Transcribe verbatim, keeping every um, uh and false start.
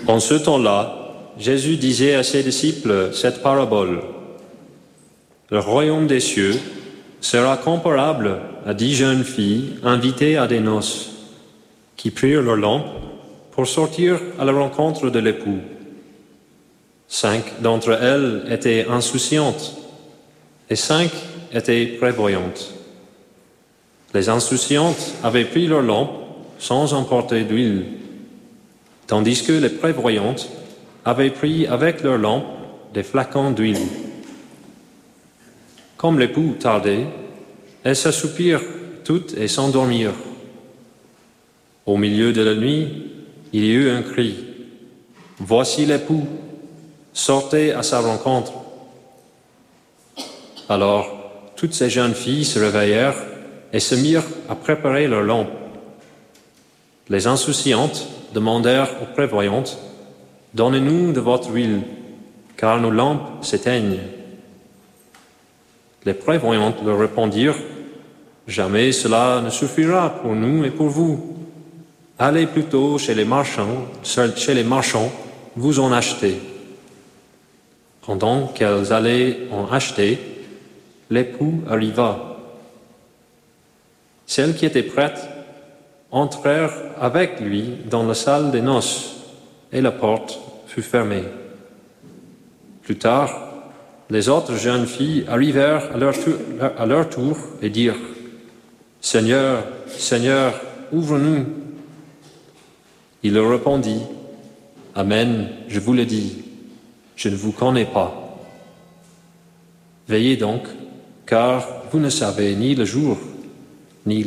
En ce temps-là, Jésus disait à ses disciples cette parabole. Le royaume des cieux sera comparable à dix jeunes filles invitées à des noces, qui prirent leurs lampes pour sortir à la rencontre de l'époux. Cinq d'entre elles étaient insouciantes et cinq étaient prévoyantes. Les insouciantes avaient pris leurs lampes sans emporter d'huile, tandis que les prévoyantes avaient pris avec leurs lampes des flacons d'huile. Comme l'époux tardait, elles s'assoupirent toutes et s'endormirent. Au milieu de la nuit, il y eut un cri. « Voici l'époux, sortez à sa rencontre. » Alors, toutes ces jeunes filles se réveillèrent et se mirent à préparer leurs lampes. Les insouciantes demandèrent aux prévoyantes, « Donnez-nous de votre huile, car nos lampes s'éteignent. » Les prévoyantes leur répondirent, « Jamais cela ne suffira pour nous et pour vous. Allez plutôt chez les marchands, chez les marchands, vous en achetez. » Pendant qu'elles allaient en acheter, l'époux arriva. Celles qui étaient prêtes entrèrent avec lui dans la salle des noces, et la porte fut fermée. Plus tard, les autres jeunes filles arrivèrent à leur tour, à leur tour et dirent « Seigneur, Seigneur, ouvre-nous !» Il leur répondit « Amen, je vous le dis, je ne vous connais pas. Veillez donc, car vous ne savez ni le jour, ni l'heure. »